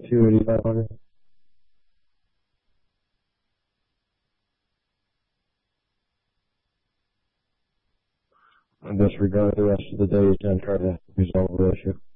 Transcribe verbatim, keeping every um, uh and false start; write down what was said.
two eighty-five hundred. And disregard the rest of the days and try to resolve the issue.